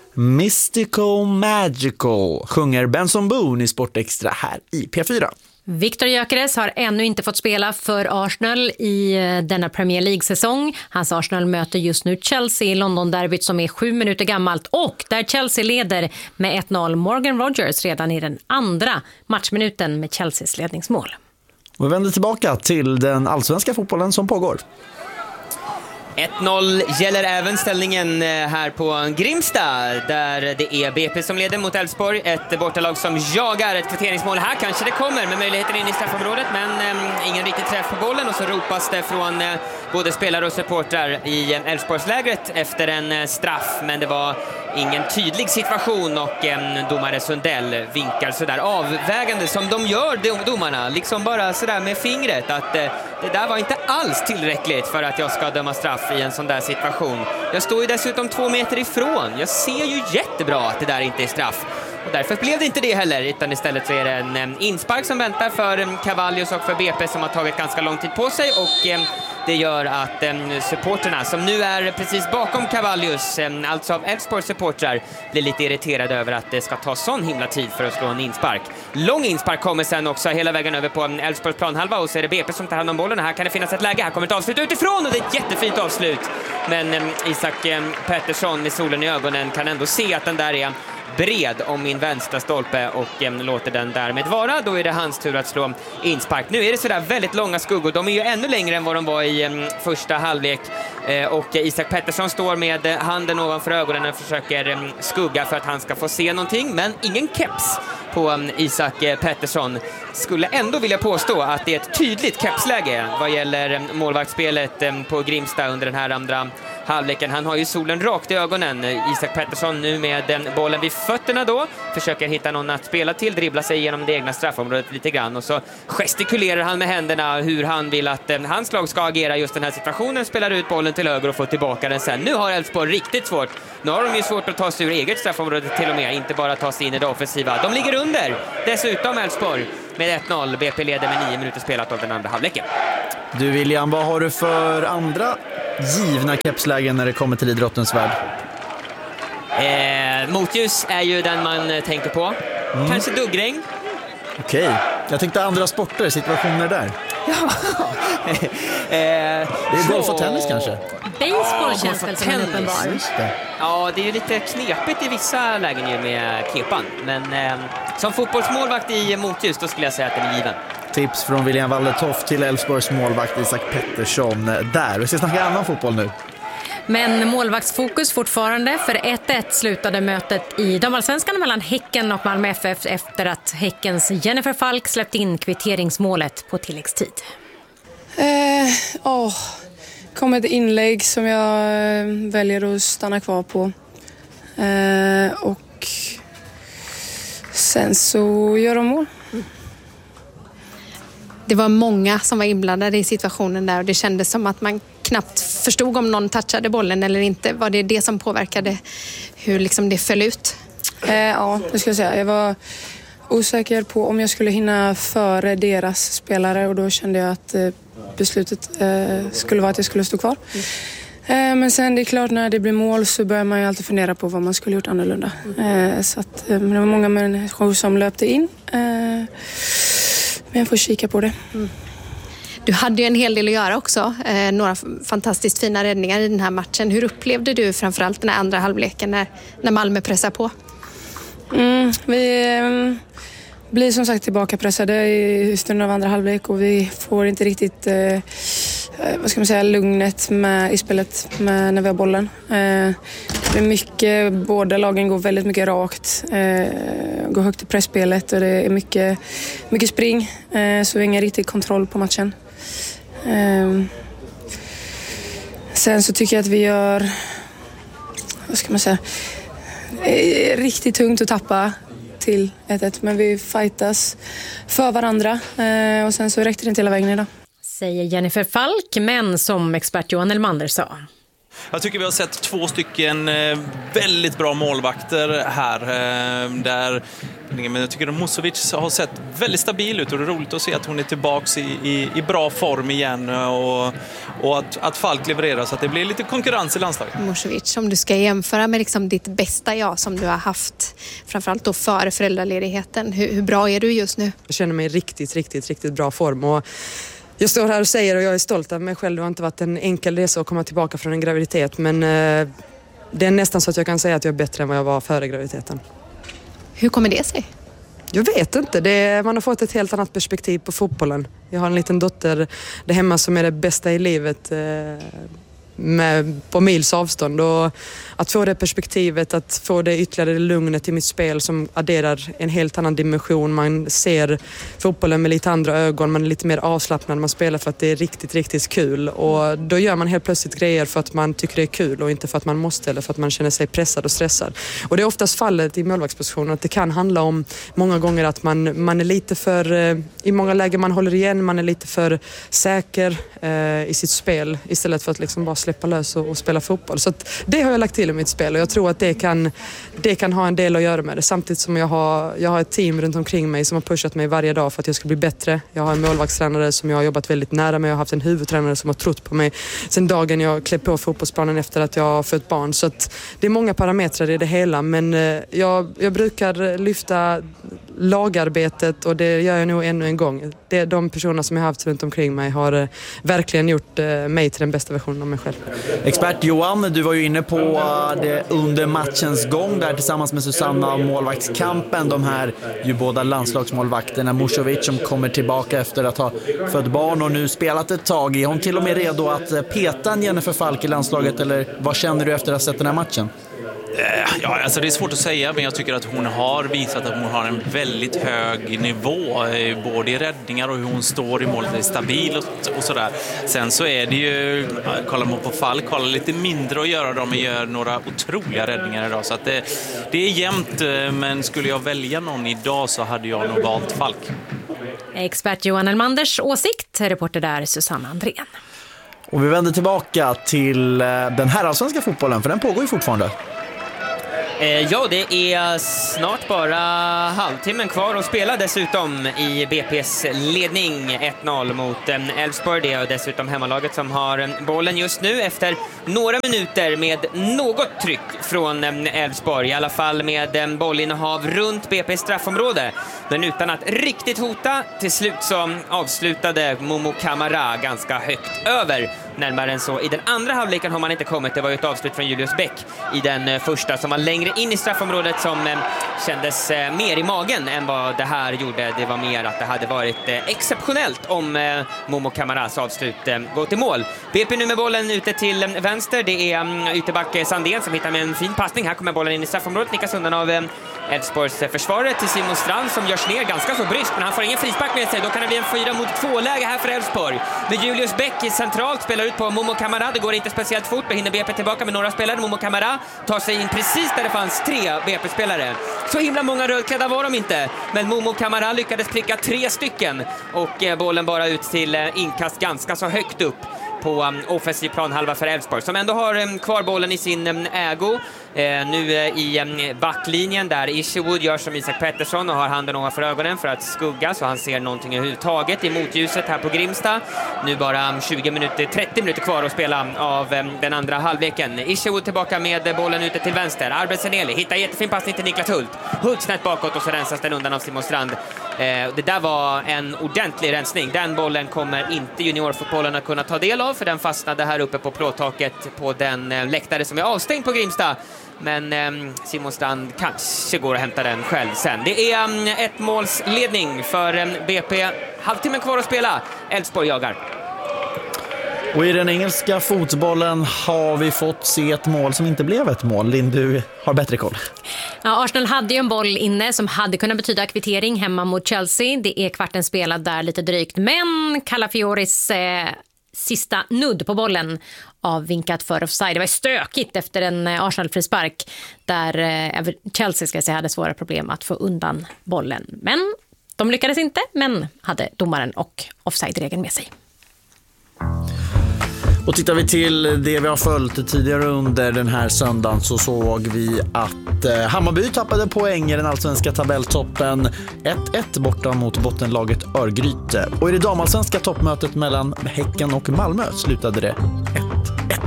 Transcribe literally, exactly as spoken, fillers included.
Mystical Magical sjunger Benson Boone i Sportextra här i P fyra. Victor Gyökeres har ännu inte fått spela för Arsenal i denna Premier League-säsong. Hans Arsenal möter just nu Chelsea i London-derbyt som är sju minuter gammalt och där Chelsea leder med ett noll. Morgan Rogers redan i den andra matchminuten med Chelseas ledningsmål. Vi vänder tillbaka till den allsvenska fotbollen som pågår. ett noll gäller även ställningen här på Grimsta där det är B P som leder mot Elfsborg. Ett bortalag som jagar ett kvitteringsmål. Här kanske det kommer med möjligheten in i straffområdet men eh, ingen riktigt träff på bollen och så ropas det från eh, både spelare och supportrar i Elfsborgslägret efter en straff, men det var ingen tydlig situation och eh, domare Sundell vinkar sådär avvägande som de gör, de, domarna, liksom bara sådär med fingret att eh, det där var inte alls tillräckligt för att jag ska döma straff i en sån där situation. Jag står ju dessutom två meter ifrån. Jag ser ju jättebra att det där inte är straff. Och därför blev det inte det heller, utan istället så är det en eh, inspark som väntar för eh, Cavallius och för B P som har tagit ganska lång tid på sig och eh, det gör att eh, supporterna som nu är precis bakom Cavallius, eh, alltså av Elfsborgs supportrar, blir lite irriterade över att det ska ta sån himla tid för att slå en inspark. Lång inspark kommer sen också hela vägen över på Elfsborgs planhalva och så är det B P som tar hand om bollen. Här kan det finnas ett läge, här kommer ett avslut utifrån och det är ett jättefint avslut. Men eh, Isak eh, Pettersson med solen i ögonen kan ändå se att den där är bred om min vänstra stolpe och eh, låter den därmed vara. Då är det hans tur att slå inspark. Nu är det sådär väldigt långa skuggor. De är ju ännu längre än vad de var i eh, första halvlek. Eh, och eh, Isak Pettersson står med eh, handen ovanför ögonen och försöker eh, skugga för att han ska få se någonting. Men ingen keps på eh, Isak eh, Pettersson. Skulle ändå vilja påstå att det är ett tydligt kepsläge vad gäller eh, målvaktsspelet eh, på Grimsta under den här andra halvleken. Han har ju solen rakt i ögonen. Isak Pettersson nu med den bollen vid fötterna då. Försöker hitta någon att spela till. Dribbla sig genom det egna straffområdet lite grann. Och så gestikulerar han med händerna hur han vill att eh, hans lag ska agera just den här situationen. Spelar ut bollen till höger och får tillbaka den sen. Nu har Elfsborg riktigt svårt. Nu har de ju svårt att ta sig ur eget straffområde till och med. Inte bara ta sig in i det offensiva. De ligger under. Dessutom Elfsborg med ett noll. B P leder med nio minuter spelat av den andra halvleken. Du William, vad har du för andra givna kepslägen när det kommer till idrottens värld? Eh, motljus är ju den man tänker på. Mm. Kanske duggregn. Okej, okay. Jag tänkte andra sporter, situationer där. Ja. eh, det är golf och tennis kanske? Baseball oh, känns väl som en uppenbar. Ja, det är ju lite knepigt i vissa lägen ju med kepan. Men eh, som fotbollsmålvakt i motljus då skulle jag säga att den är given. Tips från William Walletoft till Elfsborgs målvakt Isak Pettersson där. Vi ska snacka annan fotboll nu. Men målvaktsfokus fortfarande, för ett ett slutade mötet i damallsvenskan mellan Häcken och Malmö F F efter att Häckens Jennifer Falk släppt in kvitteringsmålet på tilläggstid. Eh, åh, kom ett inlägg som jag eh, väljer att stanna kvar på. Eh, och sen så gör de mål. Det var många som var inblandade i situationen där och det kändes som att man knappt förstod om någon touchade bollen eller inte. Var det det som påverkade hur liksom det föll ut? Eh, ja, det skulle jag säga. Jag var osäker på om jag skulle hinna före deras spelare och då kände jag att eh, beslutet eh, skulle vara att jag skulle stå kvar. Mm. Eh, men sen det är klart, när det blir mål så börjar man ju alltid fundera på vad man skulle gjort annorlunda. Mm. Eh, så att, eh, det var många människor som löpte in. Eh, Men jag får kika på det. Mm. Du hade ju en hel del att göra också. Eh, några fantastiskt fina räddningar i den här matchen. Hur upplevde du framförallt den här andra halvleken när, när Malmö pressar på? Mm, vi eh, blir som sagt tillbaka pressade i stunden av andra halvlek och vi får inte riktigt eh, vad ska man säga, lugnet med, i spelet med, när vi har bollen. Eh, det är mycket, båda lagen går väldigt mycket rakt, eh, går högt i pressspelet och det är mycket, mycket spring, eh, så vi har ingen riktig kontroll på matchen. Eh, sen så tycker jag att vi gör, vad ska man säga, eh, riktigt tungt att tappa till ett ett, men vi fightas för varandra eh, och sen så räckte det inte hela vägen idag. Säger Jennifer Falk, men som expert Johan Elmander sa. Jag tycker vi har sett två stycken väldigt bra målvakter här. Där, men jag tycker att Musovic har sett väldigt stabil ut och det är roligt att se att hon är tillbaka i, i, i bra form igen och, och att, att Falk levererar så att det blir lite konkurrens i landslaget. Musovic, om du ska jämföra med liksom ditt bästa jag som du har haft, framförallt då före föräldraledigheten, hur, hur bra är du just nu? Jag känner mig i riktigt, riktigt, riktigt bra form och jag står här och säger och jag är stolt av mig själv. Det har inte varit en enkel resa att komma tillbaka från en graviditet men eh, det är nästan så att jag kan säga att jag är bättre än vad jag var före graviditeten. Hur kommer det sig? Jag vet inte. Det är, man har fått ett helt annat perspektiv på fotbollen. Jag har en liten dotter där hemma som är det bästa i livet eh, med, på mils avstånd. Och att få det perspektivet, att få det ytterligare lugnet i mitt spel som adderar en helt annan dimension. Man ser fotbollen med lite andra ögon. Man är lite mer avslappnad. Man spelar för att det är riktigt, riktigt kul. Och då gör man helt plötsligt grejer för att man tycker det är kul och inte för att man måste eller för att man känner sig pressad och stressad. Och det är oftast fallet i målvaktspositionen att det kan handla om många gånger att man, man är lite för, i många lägen man håller igen, man är lite för säker eh, i sitt spel istället för att liksom bara släppa lös och, och spela fotboll. Så att det har jag lagt till i mitt spel och jag tror att det kan, det kan ha en del att göra med det. Samtidigt som jag har, jag har ett team runt omkring mig som har pushat mig varje dag för att jag ska bli bättre. Jag har en målvaktstränare som jag har jobbat väldigt nära med. Jag har haft en huvudtränare som har trott på mig sen dagen jag klev på fotbollsplanen efter att jag har fött barn. Så att det är många parametrar i det hela men jag, jag brukar lyfta lagarbetet och det gör jag nog ännu en gång. Det, de personer som jag har haft runt omkring mig har verkligen gjort mig till den bästa versionen av mig själv. Expert Johan, du var ju inne på det under matchens gång där tillsammans med Susanna och målvaktskampen. De här ju båda landslagsmålvakterna, Musovic som kommer tillbaka efter att ha fött barn och nu spelat ett tag. Är hon till och med redo att peta en Jennifer Falk i landslaget eller vad känner du efter att ha sett den här matchen? Ja, alltså det är svårt att säga men jag tycker att hon har visat att hon har en väldigt hög nivå både i räddningar och hur hon står i målet är stabil och, och sådär. Sen så är det ju, kollar man på Falk, kollar lite mindre att göra dem och gör några otroliga räddningar idag så att det, det är jämnt men skulle jag välja någon idag så hade jag nog valt Falk. Expert Johan Elmanders åsikt, reporter där Susanna Andrén. Och vi vänder tillbaka till den här allsvenska fotbollen för den pågår ju fortfarande. Ja, det är snart bara halvtimmen kvar att spela dessutom i B P:s ledning ett noll mot Elfsborg. Det är dessutom hemmalaget som har bollen just nu efter några minuter med något tryck från Elfsborg. I alla fall med bollinnehav runt B P:s straffområde. Men utan att riktigt hota, till slut så avslutade Momo Kamara ganska högt över. Närmare än så. I den andra halvleken har man inte kommit. Det var ju ett avslut från Julius Bäck i den första som var längre in i straffområdet som eh, kändes eh, mer i magen än vad det här gjorde. Det var mer att det hade varit eh, exceptionellt om eh, Momo Kamaras avslut eh, går till mål. B P nu med bollen ute till eh, vänster. Det är um, ytterback Sandén som hittar med en fin passning. Här kommer bollen in i straffområdet. Nickas undan av eh, Elfsborgs eh, försvarare till Simon Strand som görs ner ganska så bryskt men han får ingen frispark med sig. Då kan det bli en fyra mot två läge här för Elfsborg. Med Julius Bäck centralt spelar ut på Momo Kamara. Det går inte speciellt fort. Då hinner B P tillbaka med några spelare. Momo Kamara tar sig in precis där det fanns tre B P-spelare. Så himla många rödklädda var de inte. Men Momo Kamara lyckades pricka tre stycken. Och eh, bollen bara ut till eh, inkast ganska så högt upp på um, offensiv planhalva för Elfsborg som ändå har um, kvar bollen i sin um, ägo. Eh, nu uh, i um, backlinjen där Isherwood gör som Isak Pettersson och har handen ovanför ögonen för att skugga så han ser någonting överhuvudtaget i motljuset här på Grimsta. Nu bara um, tjugo minuter, trettio minuter kvar att spela av um, den andra halvleken. Isherwood tillbaka med bollen ute till vänster. Arben Seneli hittar jättefin passning till Niklas Hult. Hult snett bakåt och så rensas den undan av Simon Strand. Eh, det där var en ordentlig rensning. Den bollen kommer inte juniorfotbollen att kunna ta del av för den fastnade här uppe på plåttaket på den eh, läktare som är avstängd på Grimsta. Men eh, Simon Strand kanske går att hämta den själv sen. Det är eh, ett målsledning för eh, B P. Halvtimmen kvar att spela. Elfsborg jagar. Och i den engelska fotbollen har vi fått se ett mål som inte blev ett mål. Linn, du har bättre koll. Ja, Arsenal hade ju en boll inne som hade kunnat betyda kvittering hemma mot Chelsea. Det är kvarten spelad där lite drygt. Men Calafioris eh, sista nudd på bollen avvinkat för offside. Det var stökigt efter en Arsenal-frispark där eh, Chelsea ska säga hade svåra problem att få undan bollen. Men de lyckades inte, men hade domaren och offside-regeln med sig. Och tittar vi till det vi har följt tidigare under den här söndagen så såg vi att eh, Hammarby tappade poäng i den allsvenska tabelltoppen ett ett borta mot bottenlaget Örgryte. Och i det damallsvenska toppmötet mellan Häcken och Malmö slutade det ett